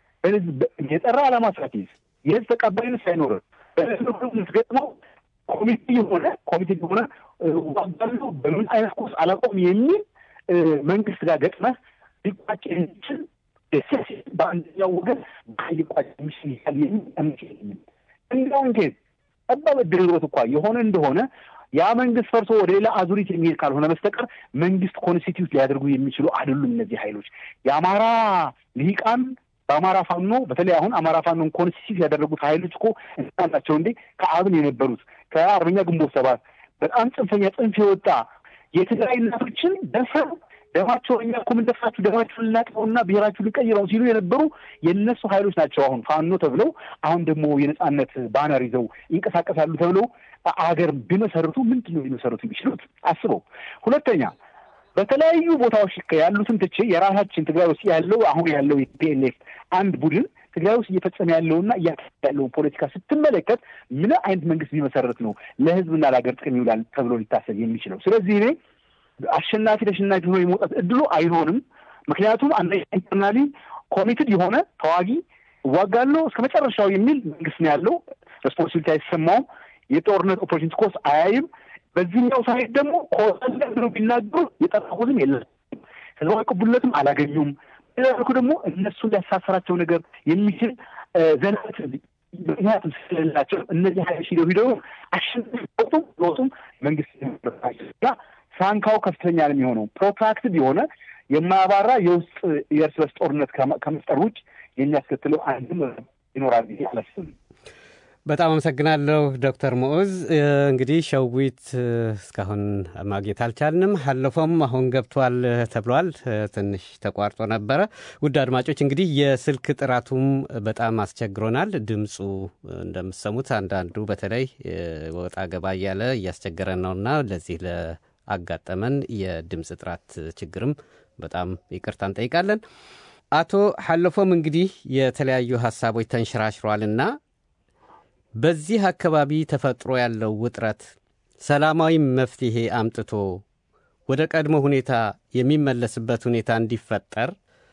የጠራ ዓላማ ሳትይዝ የህዝብ ተቀባይነት ሳይኖር በህዝብ ገጥመው ኮሚቴ የሆነ ዋጋሉ በምን አይነት ኮርስ አላቆም የሚል መንግስት ጋር ገጥመህ ሊቋጭ የሚችል ደሴስ በአንደኛው ወገን ሊቋጭ የሚችል ይችላል የሚል እንደውን ኬዝ ጠባብ ድርሮት እንኳ የሆነ እንደሆነ ያ መንግስት ፈርሶ ወደ ሌላ አዙሪት የሚሄድ ካልሆነ በስተቀር መንግስት ኮንስቲቲዩት ሊያደርጉ የሚችሉ አይደሉም። እነዚህ ኃይሎች የአማራ ልሂቃን በአማራ ፋኖ በተለይ አሁን አማራ ፋኖን ኮንስቲቲዩት ያደረጉት ኃይሎች እኮ እናንታቸው እንዴ ከአብን የነበሩት ከአርበኛ ግንቦት ሰባት በጣም ጽንፈኛ ጽንፍ የወጣ የትግራይ እናቶችን ደፈር ደማቸው እኛ እኮ ምን ደፋችሁ ደማችሁን ልናጥፈውና ብሔራችሁን ልንቀይረው ሲሉ የነበሩ የነሱ ኃይሎች ናቸው። አሁን ፋኖ ተብለው አሁን ደግሞ የነጻነት ባነር ይዘው ይንቀሳቀሳሉ ተብለው አገር ቢመሰርቱ ምንድን ነው ሊመሰርቱ የሚችሉት? አስበው። ሁለተኛ በተለያዩ ቦታዎች ያሉትን ትቼ የራሳችን ትግራይ ውስጥ ያለው አሁን ያለው የፒኤልኤፍ አንድ ቡድን ትግራይ ውስጥ እየፈጸመ ያለውና እያካሄደ ያለውን ፖለቲካ ስትመለከት ምን አይነት መንግስት ቢመሰረት ነው ለህዝብና ለሀገር ጥቅም ይውላል ተብሎ ሊታሰብ የሚችለው? ስለዚህ እኔ አሸናፊ ተሸናፊ ሆኖ የመውጣት እድሉ አይሆንም። ምክንያቱም አንድ ኢንተርናሊ ኮሚትድ የሆነ ተዋጊ እዋጋለሁ እስከ መጨረሻው የሚል መንግስት ነው ያለው። ሬስፖንሲቢሊቲ አይሰማውም። የጦርነት ኦፖርቹኒቲ ኮስት አያይም። በዚህኛው ሳይት ደግሞ ኮስት ብለው ቢናገሩ የጠራሁትም የለም ህዝባዊ ቅቡልነትም አላገኙም። ለዛልኩ ደግሞ እነሱን ሊያሳሰራቸው ነገር የሚችል ዘናት ምክንያቱም ስለሌላቸው እነዚህ ኃይሎች ሂደው አሸንፎቱም መንግስት ጋ ሳንካው ከፍተኛ ነው የሚሆነው። ፕሮትራክትድ የሆነ የማያባራ የውስጥ የእርስ በርስ ጦርነት ከመፍጠር ውጭ የሚያስከትለው አንድም ይኖራል ብዬ አላስብም። በጣም አመሰግናለሁ ዶክተር ሙዑዝ። እንግዲህ ሸዊት እስካሁን ማግኘት አልቻልንም። ሀለፎም አሁን ገብቷል ተብሏል። ትንሽ ተቋርጦ ነበረ። ውድ አድማጮች እንግዲህ የስልክ ጥራቱም በጣም አስቸግሮናል። ድምፁ እንደምትሰሙት አንዳንዱ በተለይ ወጣ ገባ እያለ እያስቸገረን ነውና ለዚህ ለአጋጠመን የድምፅ ጥራት ችግርም በጣም ይቅርታ እንጠይቃለን። አቶ ሀለፎም እንግዲህ የተለያዩ ሀሳቦች ተንሸራሽሯልና በዚህ አካባቢ ተፈጥሮ ያለው ውጥረት ሰላማዊ መፍትሄ አምጥቶ ወደ ቀድሞ ሁኔታ የሚመለስበት ሁኔታ እንዲፈጠር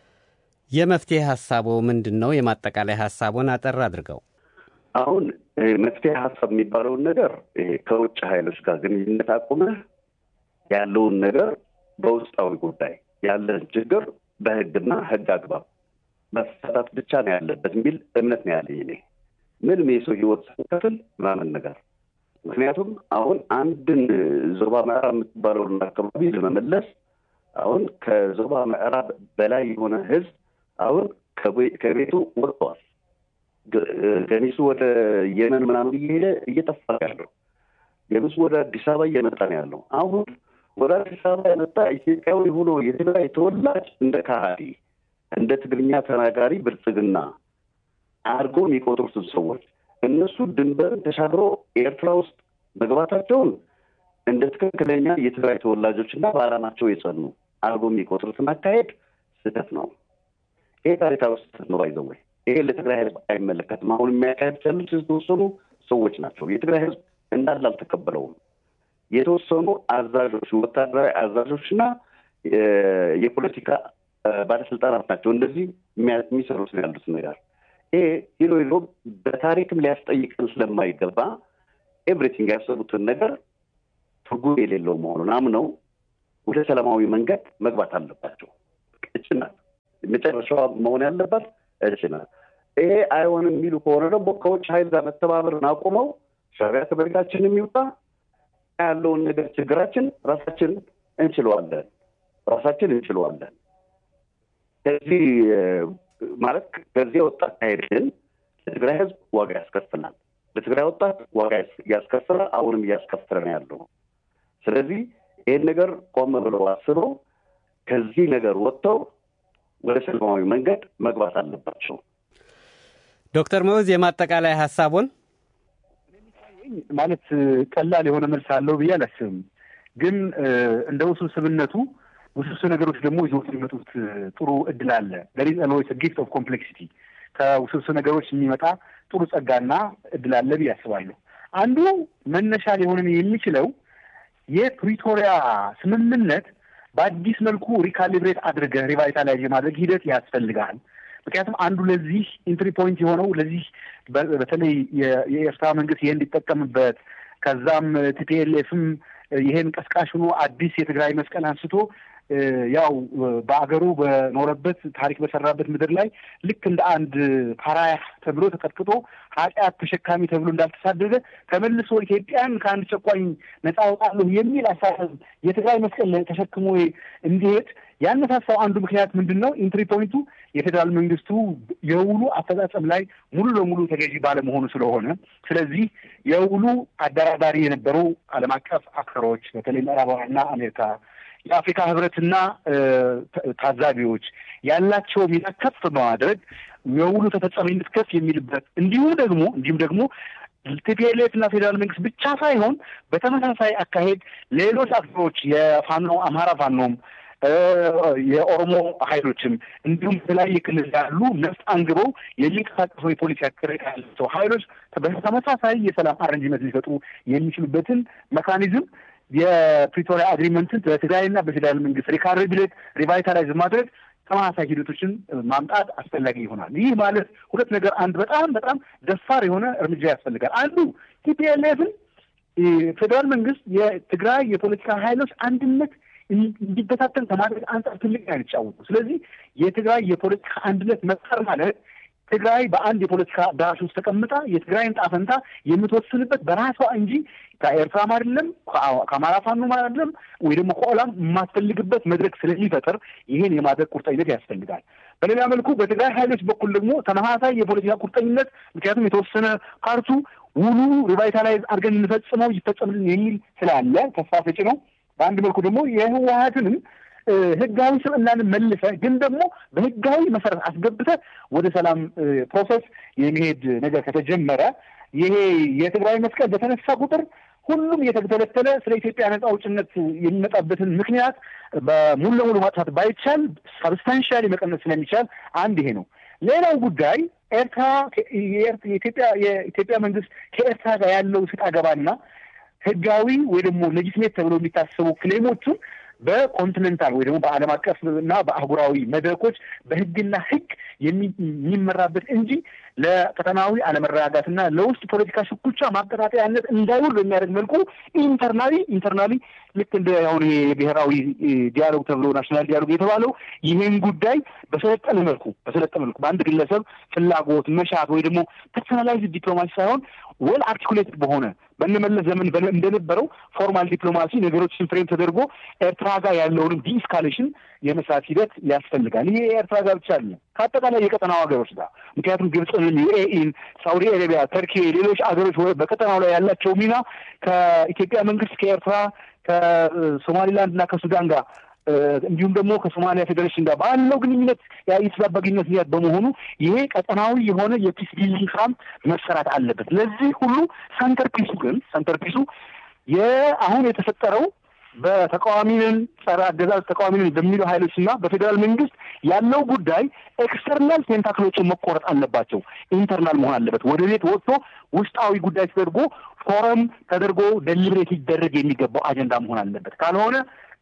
የመፍትሄ ሐሳቡ ምንድነው? የማጠቃላይ ሐሳቡን አጠር አድርገው። አሁን መፍትሄ ሐሳብ የሚባለውን ነገር ከውጭ ኃይሎች ጋር ግንኙነት አቁመህ ያለውን ነገር በውስጣዊ ጉዳይ ያለን ችግር በህግና ህግ አግባብ መፈታት ብቻ ነው ያለበት የሚል እምነት ነው ያለኝ እኔ። ምንም የሰው ህይወት ሳይከፍል ምናምን ነገር። ምክንያቱም አሁን አንድን ዞባ ምዕራብ የምትባለውን አካባቢ ለመመለስ አሁን ከዞባ ምዕራብ በላይ የሆነ ህዝብ አሁን ከቤቱ ወጥቷል። ገሚሱ ወደ የመን ምናምን እየሄደ እየጠፋ ያለው፣ ገሚሱ ወደ አዲስ አበባ እየመጣ ነው ያለው። አሁን ወደ አዲስ አበባ የመጣ ኢትዮጵያዊ ሆኖ የትግራይ ተወላጅ እንደ ካሃዲ እንደ ትግርኛ ተናጋሪ ብልጽግና አርጎ የሚቆጥሩትን ሰዎች እነሱ ድንበርን ተሻግሮ ኤርትራ ውስጥ መግባታቸውን እንደ ትክክለኛ የትግራይ ተወላጆችና በዓላማቸው የጸኑ አርጎ የሚቆጥሩትን አካሄድ ስህተት ነው። ይሄ ታሪካዊ ስህተት ነው። ባይዘው ይሄ ለትግራይ ህዝብ አይመለከትም። አሁን የሚያካሄድ ያሉት የተወሰኑ ሰዎች ናቸው። የትግራይ ህዝብ እንዳለ አልተቀበለውም። የተወሰኑ አዛዦች፣ ወታደራዊ አዛዦችና የፖለቲካ ባለስልጣናት ናቸው እንደዚህ የሚሰሩት ያሉት ነገር። ይሄ ሂሎ በታሪክም ሊያስጠይቀን ስለማይገባ ኤቭሪቲንግ ያሰቡትን ነገር ትርጉም የሌለው መሆኑን አምነው ወደ ሰላማዊ መንገድ መግባት አለባቸው። እችና መጨረሻው መሆን ያለበት እችና ይሄ አይሆንም የሚሉ ከሆነ ደግሞ ከውጭ ኃይል ጋር መተባበርን አቁመው ሻዕቢያ ከበጋችን የሚወጣ ያለውን ነገር ችግራችን ራሳችን እንችለዋለን። ከዚህ ማለት ከዚህ ወጣት ኃይልን ለትግራይ ህዝብ ዋጋ ያስከፍላል። ለትግራይ ወጣት ዋጋ ያስከፍላል። አሁንም እያስከፈለ ነው ያለው። ስለዚህ ይሄን ነገር ቆም ብለው አስበው ከዚህ ነገር ወጥተው ወደ ሰላማዊ መንገድ መግባት አለባቸው። ዶክተር ሙዑዝ የማጠቃላይ ሐሳቡን ማለት ቀላል የሆነ መልስ አለው ብዬ አላስብም። ግን እንደ ውስብስብነቱ ውስብስብ ነገሮች ደግሞ ይዘው የሚመጡት ጥሩ እድል አለ። there is always a gift of complexity ከውስብስብ ነገሮች የሚመጣ ጥሩ ጸጋና እድል አለ ብዬ አስባለሁ። አንዱ መነሻ ሊሆን የሚችለው የፕሪቶሪያ ስምምነት በአዲስ መልኩ ሪካሊብሬት አድርገህ ሪቫይታላይዝ የማድረግ ሂደት ያስፈልጋል። ምክንያቱም አንዱ ለዚህ ኢንትሪ ፖይንት የሆነው ለዚህ በተለይ የኤርትራ መንግስት ይሄን እንዲጠቀምበት ከዛም ቲፒኤልኤፍም ይሄን ቀስቃሽ ሆኖ አዲስ የትግራይ መስቀል አንስቶ ያው በአገሩ በኖረበት ታሪክ በሰራበት ምድር ላይ ልክ እንደ አንድ ፓራያ ተብሎ ተቀጥቅጦ ኃጢአት ተሸካሚ ተብሎ እንዳልተሳደደ ተመልሶ ኢትዮጵያን ከአንድ ጨቋኝ ነፃ አወጣለሁ የሚል አሳሰብ የትግራይ መስቀል ተሸክሞ እንዲሄድ ያነሳሳው አንዱ ምክንያት ምንድነው? ኢንትሪ ፖይንቱ የፌደራል መንግስቱ የውሉ አፈጻጸም ላይ ሙሉ ለሙሉ ተገዢ ባለመሆኑ ስለሆነ ስለዚህ የውሉ አደራዳሪ የነበሩ ዓለም አቀፍ አክተሮች በተለይ ምዕራባውያንና አሜሪካ የአፍሪካ ህብረትና ታዛቢዎች ያላቸው ሚና ከፍ በማድረግ የውሉ ተፈጻሚነት ከፍ የሚልበት እንዲሁም ደግሞ ቲፒኤልኤፍ እና ፌደራል መንግስት ብቻ ሳይሆን በተመሳሳይ አካሄድ ሌሎች አክተሮች የፋኖ አማራ ፋኖም የኦሮሞ ኃይሎችም እንዲሁም በተለያየ ክልል ያሉ ነፍጥ አንግበው የሚንቀሳቀሱ የፖለቲካ አካሄድ ያላቸው ኃይሎች በተመሳሳይ የሰላም አሬንጅመንት ሊፈጥሩ የሚችሉበትን ሜካኒዝም የፕሪቶሪያ አግሪመንትን በትግራይና በፌደራል መንግስት ሪቫይታላይዝ ማድረግ ተመሳሳይ ሂደቶችን ማምጣት አስፈላጊ ይሆናል። ይህ ማለት ሁለት ነገር፣ አንድ በጣም ደፋር የሆነ እርምጃ ያስፈልጋል። አንዱ ቲፒኤልኤፍን ፌደራል መንግስት የትግራይ የፖለቲካ ኃይሎች አንድነት እንዲበታተን ከማድረግ አንጻር ትልቅ ነው የሚጫወቱ። ስለዚህ የትግራይ የፖለቲካ አንድነት መፍጠር ማለት ትግራይ በአንድ የፖለቲካ አዳራሽ ውስጥ ተቀምጣ የትግራይን ጣፈንታ የምትወስንበት በራሷ እንጂ ከኤርትራም አይደለም ከአማራ ፋኖም አይደለም ወይ ደግሞ ከኦላም የማትፈልግበት መድረክ ስለሚፈጠር ይሄን የማድረግ ቁርጠኝነት ያስፈልጋል። በሌላ መልኩ በትግራይ ኃይሎች በኩል ደግሞ ተመሳሳይ የፖለቲካ ቁርጠኝነት፣ ምክንያቱም የተወሰነ ፓርቱ ውሉ ሪቫይታላይዝ አድርገን እንፈጽመው ይፈጸምልን የሚል ስላለ ተስፋ ሰጪ ነው። በአንድ መልኩ ደግሞ የህወሓትንም ህጋዊ ስብዕናን መልሰ ግን ደግሞ በህጋዊ መሰረት አስገብተ ወደ ሰላም ፕሮሰስ የሚሄድ ነገር ከተጀመረ ይሄ የትግራይ መስቀል በተነሳ ቁጥር ሁሉም እየተተለተለ ስለ ኢትዮጵያ ነጻ አውጭነት የሚመጣበትን ምክንያት በሙሉ ለሙሉ ማጥፋት ባይቻል ሰብስታንሻሊ መቀነስ ስለሚቻል አንድ ይሄ ነው። ሌላው ጉዳይ ኤርትራ የኢትዮጵያ መንግስት ከኤርትራ ጋር ያለው ስጣ ገባና ህጋዊ ወይ ደግሞ ሌጂስሌት ተብሎ የሚታሰቡ ክሌሞቹን በኮንቲኔንታል ወይ ደግሞ በዓለም አቀፍ እና በአህጉራዊ መድረኮች በህግና ህግ የሚመራበት እንጂ ለቀጠናዊ አለመረጋጋትና ለውስጥ ፖለቲካ ሽኩቻ ማቀጣጠያነት እንዳይውል በሚያደርግ መልኩ ኢንተርናሊ ልክ እንደ አሁን የብሔራዊ ዲያሎግ ተብሎ ናሽናል ዲያሎግ የተባለው ይሄን ጉዳይ በሰለጠነ መልኩ በአንድ ግለሰብ ፍላጎት መሻት ወይ ደግሞ ፐርሰናላይዝድ ዲፕሎማሲ ሳይሆን ዌል አርቲኩሌትድ በሆነ በእነመለስ ዘመን እንደነበረው ፎርማል ዲፕሎማሲ ነገሮችን ፍሬም ተደርጎ ኤርትራ ጋር ያለውን ዲስካሌሽን የመስራት ሂደት ያስፈልጋል። ይሄ ኤርትራ ጋር ብቻ አይደለም፣ ከአጠቃላይ የቀጠናው ሀገሮች ጋር ምክንያቱም ግብፅን፣ ዩኤኢን፣ ሳውዲ አረቢያ፣ ተርኪ፣ ሌሎች ሀገሮች በቀጠናው ላይ ያላቸው ሚና ከኢትዮጵያ መንግስት ከኤርትራ ከሶማሊላንድ እና ከሱዳን ጋር እንዲሁም ደግሞ ከሶማሊያ ፌዴሬሽን ጋር ባለው ግንኙነት የተዛባ ግንኙነት በመሆኑ ይሄ ቀጠናዊ የሆነ የፒስ ቢልዲንግ ስራም መሰራት አለበት። ለዚህ ሁሉ ሰንተር ፒሱ አሁን የተፈጠረው በተቃዋሚንን ጸረ አገዛዝ ተቃዋሚንን በሚሉ ኃይሎችና በፌዴራል መንግስት ያለው ጉዳይ ኤክስተርናል ቴንታክሎችን መቆረጥ አለባቸው። ኢንተርናል መሆን አለበት። ወደ ቤት ወጥቶ ውስጣዊ ጉዳይ ተደርጎ ፎረም ተደርጎ ዴሊብሬት ይደረግ የሚገባው አጀንዳ መሆን አለበት። ካልሆነ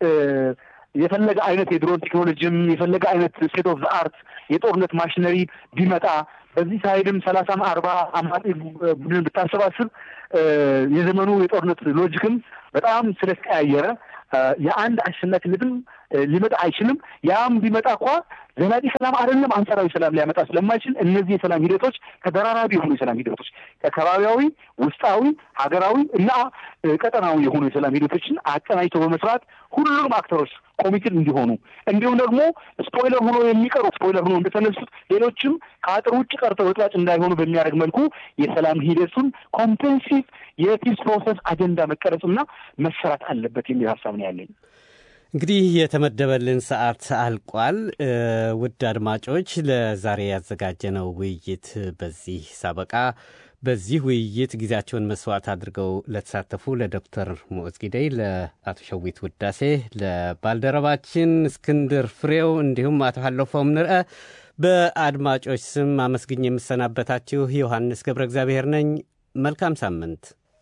የፈለገ አይነት የድሮን ቴክኖሎጂም የፈለገ አይነት ስቴት ኦፍ ዘ አርት የጦርነት ማሽነሪ ቢመጣ በዚህ ሳይድም 30-40 አማጺ ቡድን ብታሰባስብ የዘመኑ የጦርነት ሎጂክም በጣም ስለተቀያየረ የአንድ አሸናፊነትም ሊመጣ አይችልም። ያም ቢመጣ እንኳ ዘላቂ ሰላም አይደለም አንጻራዊ ሰላም ሊያመጣ ስለማይችል እነዚህ የሰላም ሂደቶች ተደራራቢ የሆኑ የሰላም ሂደቶች ከባቢያዊ፣ ውስጣዊ፣ ሀገራዊ እና ቀጠናዊ የሆኑ የሰላም ሂደቶችን አቀናጅተው በመስራት ሁሉም አክተሮች ኮሚትድ እንዲሆኑ እንዲሁም ደግሞ ስፖይለር ሆኖ እንደተነሱት ሌሎችም ከአጥር ውጭ ቀርተው ወጥዋጭ እንዳይሆኑ በሚያደርግ መልኩ የሰላም ሂደቱን ኮምፕሬሄንሲቭ የፒስ ፕሮሰስ አጀንዳ መቀረጽና መሰራት አለበት የሚል ሀሳብ ነው ያለኝ። እንግዲህ የተመደበልን ሰዓት አልቋል። ውድ አድማጮች ለዛሬ ያዘጋጀነው ውይይት በዚህ ሳበቃ። በዚህ ውይይት ጊዜያቸውን መስዋዕት አድርገው ለተሳተፉ ለዶክተር ሙዑዝ ጊደይ፣ ለአቶ ሸዊት ውዳሴ፣ ለባልደረባችን እስክንድር ፍሬው እንዲሁም አቶ ሀለፎም ንርአ በአድማጮች ስም አመስግኝ የምሰናበታችሁ ዮሐንስ ገብረ እግዚአብሔር ነኝ። መልካም ሳምንት።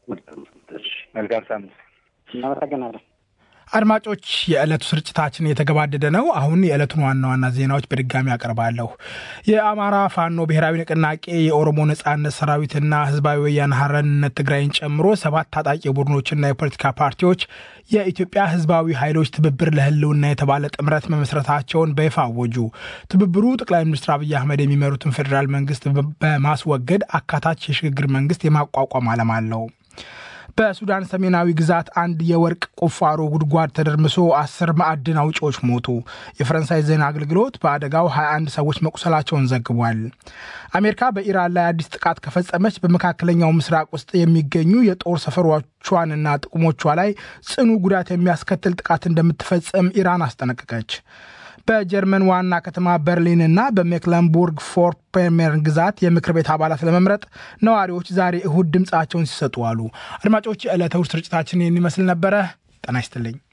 መልካም ሳምንት። እናመሰግናለን። አድማጮች የዕለቱ ስርጭታችን የተገባደደ ነው። አሁን የዕለቱን ዋና ዋና ዜናዎች በድጋሚ አቀርባለሁ። የአማራ ፋኖ ብሔራዊ ንቅናቄ የኦሮሞ ነጻነት ሰራዊትና ህዝባዊ ወያነ ሓርነት ትግራይን ጨምሮ 7 ታጣቂ ቡድኖችና የፖለቲካ ፓርቲዎች የኢትዮጵያ ህዝባዊ ኃይሎች ትብብር ለህልውና የተባለ ጥምረት መመስረታቸውን በይፋ አወጁ። ትብብሩ ጠቅላይ ሚኒስትር አብይ አህመድ የሚመሩትን ፌዴራል መንግስት በማስወገድ አካታች የሽግግር መንግስት የማቋቋም ዓላማ አለው። በሱዳን ሰሜናዊ ግዛት አንድ የወርቅ ቁፋሮ ጉድጓድ ተደርምሶ 10 ማዕድን አውጪዎች ሞቱ። የፈረንሳይ ዜና አገልግሎት በአደጋው 21 ሰዎች መቁሰላቸውን ዘግቧል። አሜሪካ በኢራን ላይ አዲስ ጥቃት ከፈጸመች በመካከለኛው ምስራቅ ውስጥ የሚገኙ የጦር ሰፈሮቿንና ጥቅሞቿ ላይ ጽኑ ጉዳት የሚያስከትል ጥቃት እንደምትፈጽም ኢራን አስጠነቀቀች። በጀርመን ዋና ከተማ በርሊንና በሜክለንቡርግ ፎርፖሜርን ግዛት የምክር ቤት አባላት ለመምረጥ ነዋሪዎች ዛሬ እሁድ ድምጻቸውን ሲሰጡ አሉ። አድማጮች የዕለተ እሁድ ስርጭታችን ይመስል ነበረ። ጤና ይስጥልኝ።